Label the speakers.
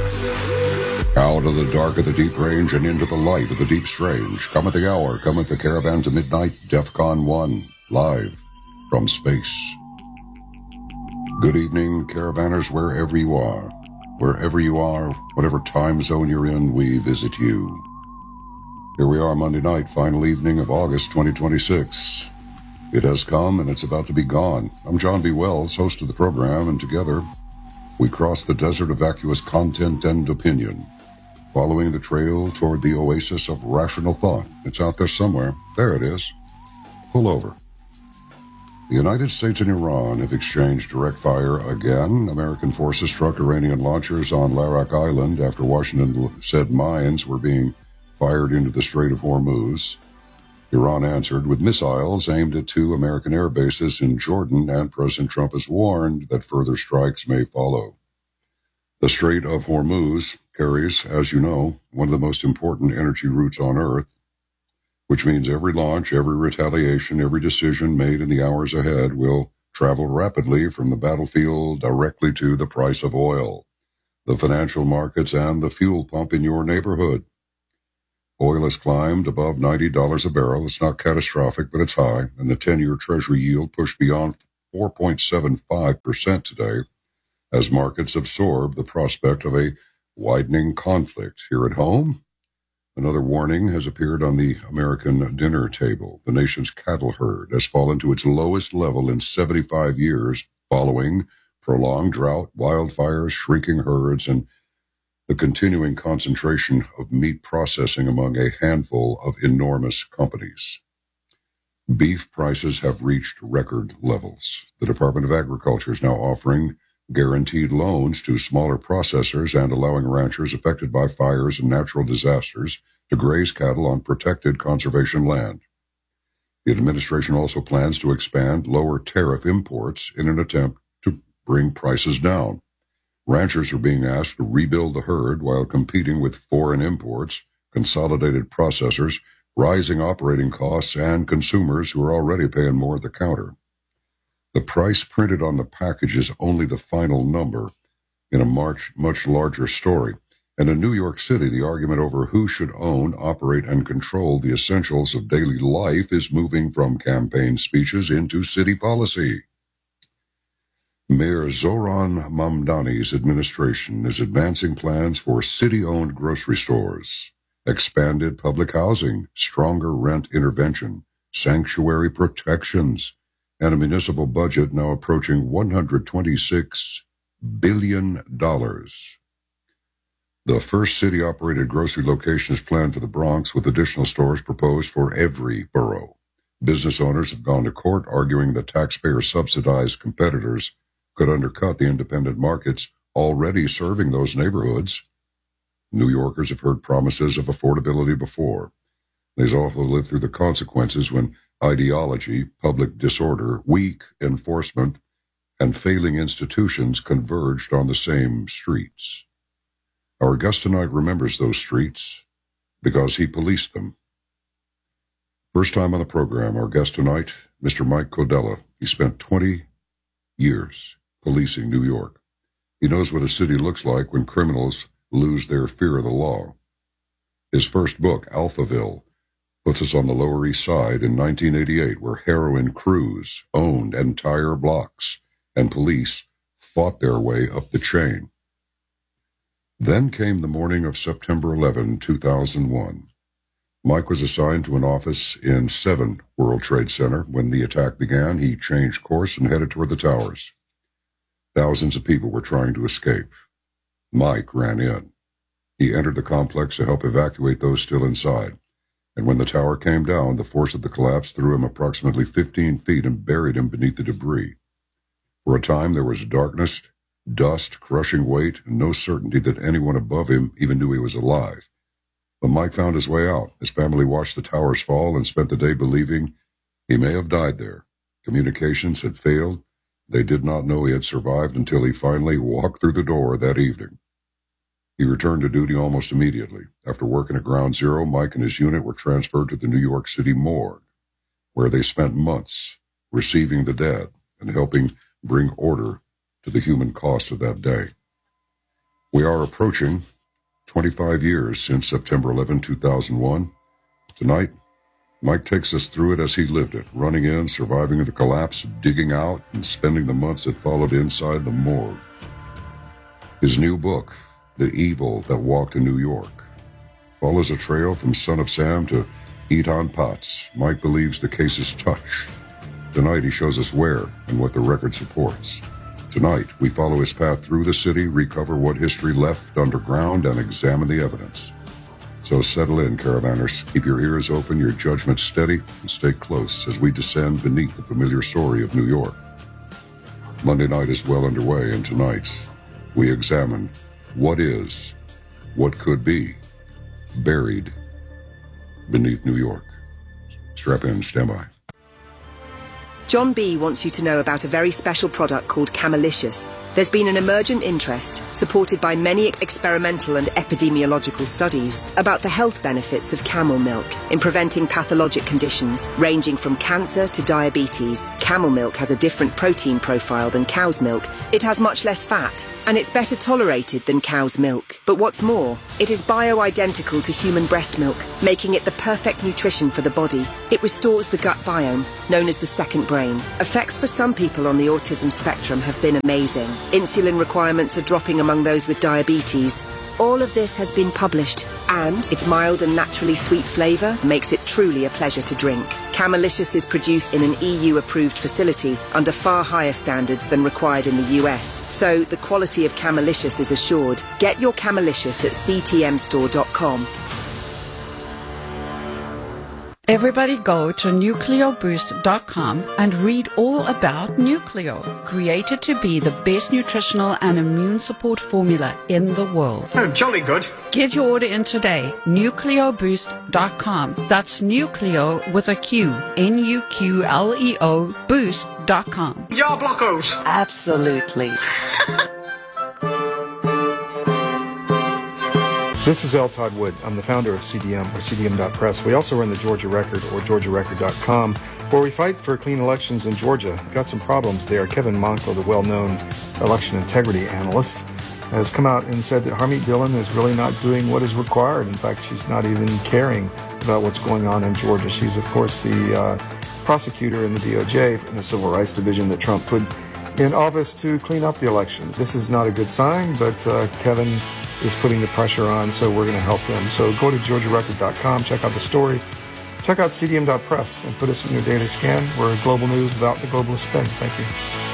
Speaker 1: Out of the dark of the deep range and into the light of the deep strange, cometh the hour, cometh the caravan to midnight, DEFCON 1, live from space. Good evening, caravanners, wherever you are. Wherever you are, whatever time zone you're in, we visit you. Here we are, Monday night, final evening of August 2026. It has come, and it's about to be gone. I'm John B. Wells, host of the program, and together we cross the desert of vacuous content and opinion, following the trail toward the oasis of rational thought. It's out there somewhere. There it is. Pull over. The United States and Iran have exchanged direct fire again. American forces struck Iranian launchers on Larak Island after Washington said mines were being fired into the Strait of Hormuz. Iran answered with missiles aimed at two American air bases in Jordan, and President Trump has warned that further strikes may follow. The Strait of Hormuz carries, as you know, one of the most important energy routes on Earth, which means every launch, every retaliation, every decision made in the hours ahead will travel rapidly from the battlefield directly to the price of oil, the financial markets, and the fuel pump in your neighborhood. Oil has climbed above $90 a barrel. It's not catastrophic, but it's high, and the 10-year Treasury yield pushed beyond 4.75% today as markets absorb the prospect of a widening conflict. Here at home, another warning has appeared on the American dinner table. The nation's cattle herd has fallen to its lowest level in 75 years following prolonged drought, wildfires, shrinking herds, and the continuing concentration of meat processing among a handful of enormous companies. Beef prices have reached record levels. The Department of Agriculture is now offering guaranteed loans to smaller processors and allowing ranchers affected by fires and natural disasters to graze cattle on protected conservation land. The administration also plans to expand lower tariff imports in an attempt to bring prices down. Ranchers are being asked to rebuild the herd while competing with foreign imports, consolidated processors, rising operating costs, and consumers who are already paying more at the counter. The price printed on the package is only the final number in a much larger story. And in New York City, the argument over who should own, operate, and control the essentials of daily life is moving from campaign speeches into city policy. Mayor Zoran Mamdani's administration is advancing plans for city-owned grocery stores, expanded public housing, stronger rent intervention, sanctuary protections, and a municipal budget now approaching $126 billion. The first city-operated grocery location is planned for the Bronx, with additional stores proposed for every borough. Business owners have gone to court arguing that taxpayer-subsidized competitors could undercut the independent markets already serving those neighborhoods. New Yorkers have heard promises of affordability before. They've also lived through the consequences when ideology, public disorder, weak enforcement, and failing institutions converged on the same streets. Our guest tonight remembers those streets because he policed them. First time on the program, our guest tonight, Mr. Mike Codella. He spent 20 years policing New York. He knows what a city looks like when criminals lose their fear of the law. His first book, Alphaville, puts us on the Lower East Side in 1988, where heroin crews owned entire blocks and police fought their way up the chain. Then came the morning of September 11, 2001. Mike was assigned to an office in 7 World Trade Center. When the attack began, he changed course and headed toward the towers. Thousands of people were trying to escape. Mike ran in. He entered the complex to help evacuate those still inside. And when the tower came down, the force of the collapse threw him approximately 15 feet and buried him beneath the debris. For a time, there was darkness, dust, crushing weight, and no certainty that anyone above him even knew he was alive. But Mike found his way out. His family watched the towers fall and spent the day believing he may have died there. Communications had failed. They did not know he had survived until he finally walked through the door that evening. He returned to duty almost immediately. After working at Ground Zero, Mike and his unit were transferred to the New York City morgue, where they spent months receiving the dead and helping bring order to the human cost of that day. We are approaching 25 years since September 11, 2001. Tonight, Mike takes us through it as he lived it, running in, surviving the collapse, digging out, and spending the months that followed inside the morgue. His new book, The Evil That Walked in New York, follows a trail from Son of Sam to Eton Potts. Mike believes the case is touch. Tonight, he shows us where and what the record supports. Tonight, we follow his path through the city, recover what history left underground, and examine the evidence. So settle in, caravanners. Keep your ears open, your judgment steady, and stay close as we descend beneath the familiar story of New York. Monday night is well underway, and tonight, we examine what is, what could be, buried beneath New York. Strap in, stand by.
Speaker 2: John B. wants you to know about a very special product called Camelicious. There's been an emergent interest, supported by many experimental and epidemiological studies, about the health benefits of camel milk in preventing pathologic conditions ranging from cancer to diabetes. Camel milk has a different protein profile than cow's milk. It has much less fat, and it's better tolerated than cow's milk. But what's more, it is bio-identical to human breast milk, making it the perfect nutrition for the body. It restores the gut biome, known as the second brain. Effects for some people on the autism spectrum have been amazing. Insulin requirements are dropping among those with diabetes. All of this has been published, and its mild and naturally sweet flavour makes it truly a pleasure to drink. Camelicious is produced in an EU-approved facility under far higher standards than required in the US, so the quality of Camelicious is assured. Get your Camelicious at ctmstore.com.
Speaker 3: Everybody go to nucleoboost.com and read all about Nucleo, created to be the best nutritional and immune support formula in the world.
Speaker 4: Oh, jolly good.
Speaker 3: Get your order in today, nucleoboost.com. That's Nucleo with a Q, Nuqleo boost.com.
Speaker 4: Ya blockos.
Speaker 3: Absolutely.
Speaker 5: This is L. Todd Wood. I'm the founder of CDM, or CDM.press. We also run the Georgia Record, or GeorgiaRecord.com, where we fight for clean elections in Georgia. We've got some problems there. Kevin Monkler, the well-known election integrity analyst, has come out and said that Harmeet Dillon is really not doing what is required. In fact, she's not even caring about what's going on in Georgia. She's, of course, the prosecutor in the DOJ in the Civil Rights Division that Trump put in office to clean up the elections. This is not a good sign, but Kevin is putting the pressure on, so we're going to help him. So go to GeorgiaRecord.com, check out the story, check out CDM.press, and put us in your daily scan. We're global news without the globalist spin. Thank you.